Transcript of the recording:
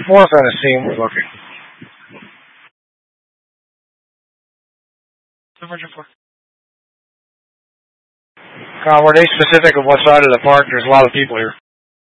4th on the scene we're looking. Virgin 4. Were they specific of what side of the park? There's a lot of people here.